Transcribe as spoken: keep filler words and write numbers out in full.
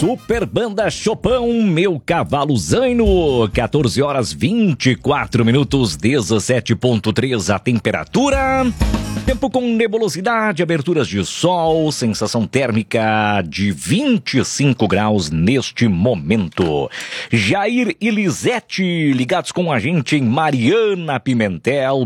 Super Banda Chopão, Meu Cavalo Zaino, quatorze horas vinte e quatro minutos, dezessete ponto três a temperatura. Tempo com nebulosidade, aberturas de sol, sensação térmica de vinte e cinco graus neste momento. Jair e Lisete ligados com a gente em Mariana Pimentel,